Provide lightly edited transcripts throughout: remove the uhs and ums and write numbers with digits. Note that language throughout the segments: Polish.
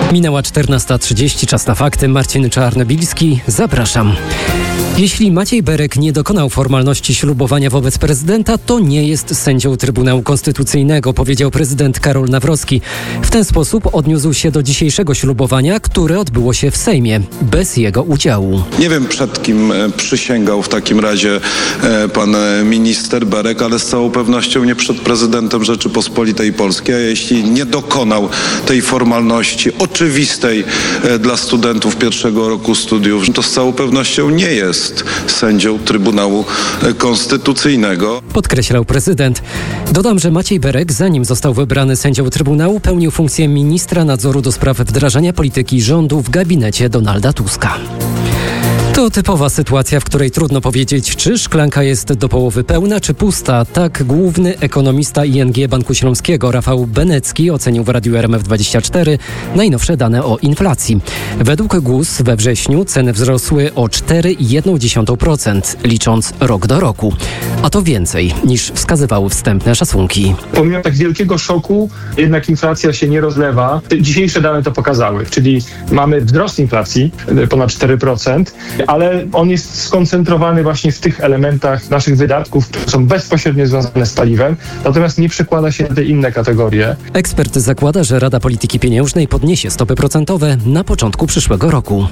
Minęła 14:30, czas na fakty. Marcin Czarnobilski, zapraszam. Jeśli Maciej Berek nie dokonał formalności ślubowania wobec prezydenta, to nie jest sędzią Trybunału Konstytucyjnego, powiedział prezydent Karol Nawrocki. W ten sposób odniósł się do dzisiejszego ślubowania, które odbyło się w Sejmie, bez jego udziału. Nie wiem, przed kim przysięgał w takim razie pan minister Berek, ale z całą pewnością nie przed prezydentem Rzeczypospolitej Polskiej. A jeśli nie dokonał tej formalności oczywistej dla studentów pierwszego roku studiów, to z całą pewnością nie jest sędzią Trybunału Konstytucyjnego. Podkreślał prezydent. Dodam, że Maciej Berek, zanim został wybrany sędzią Trybunału, pełnił funkcję ministra nadzoru do spraw wdrażania polityki rządu w gabinecie Donalda Tuska. To typowa sytuacja, w której trudno powiedzieć, czy szklanka jest do połowy pełna, czy pusta. Tak główny ekonomista ING Banku Śląskiego Rafał Benecki ocenił w Radiu RMF24 najnowsze dane o inflacji. Według GUS we wrześniu ceny wzrosły o 4,1%, licząc rok do roku. A to więcej niż wskazywały wstępne szacunki. Pomimo tak wielkiego szoku, jednak inflacja się nie rozlewa. Dzisiejsze dane to pokazały, czyli mamy wzrost inflacji ponad 4%, ale on jest skoncentrowany właśnie w tych elementach naszych wydatków, które są bezpośrednio związane z paliwem, natomiast nie przekłada się na te inne kategorie. Ekspert zakłada, że Rada Polityki Pieniężnej podniesie stopy procentowe na początku przyszłego roku.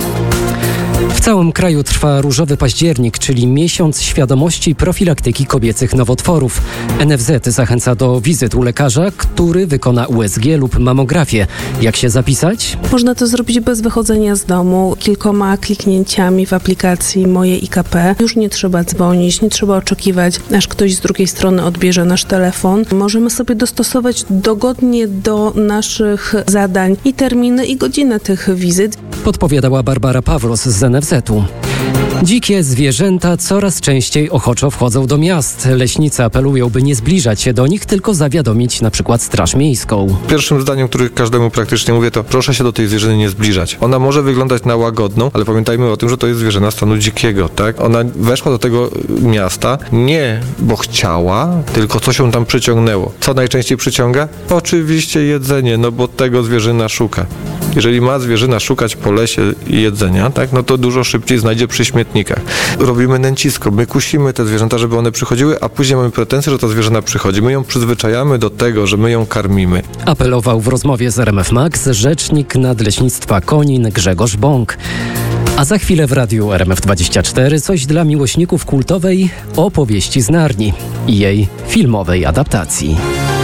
W całym kraju trwa Różowy Październik, czyli miesiąc świadomości i profilaktyki kobiecych nowotworów. NFZ zachęca do wizyt u lekarza, który wykona USG lub mamografię. Jak się zapisać? Można to zrobić bez wychodzenia z domu, kilkoma kliknięciami w aplikacji Moje IKP. Już nie trzeba dzwonić, nie trzeba oczekiwać, aż ktoś z drugiej strony odbierze nasz telefon. Możemy sobie dostosować dogodnie do naszych zadań i terminy, i godziny tych wizyt. Podpowiadała Barbara Pawlos z NFZ-u. Dzikie zwierzęta coraz częściej ochoczo wchodzą do miast. Leśnicy apelują, by nie zbliżać się do nich, tylko zawiadomić na przykład Straż Miejską. Pierwszym zdaniem, które każdemu praktycznie mówię, to proszę się do tej zwierzyny nie zbliżać. Ona może wyglądać na łagodną, ale pamiętajmy o tym, że to jest zwierzyna stanu dzikiego, tak? Ona weszła do tego miasta nie bo chciała, tylko coś ją tam przyciągnęło. Co najczęściej przyciąga? Oczywiście jedzenie, no bo tego zwierzyna szuka. Jeżeli ma zwierzyna szukać po lesie jedzenia, tak, no to dużo szybciej znajdzie przy śmietnikach. Robimy nęcisko, my kusimy te zwierzęta, żeby one przychodziły, a później mamy pretensje, że ta zwierzyna przychodzi. My ją przyzwyczajamy do tego, że my ją karmimy. Apelował w rozmowie z RMF Max rzecznik Nadleśnictwa Konin Grzegorz Bąk. A za chwilę w Radiu RMF24 coś dla miłośników kultowej opowieści z Narni i jej filmowej adaptacji.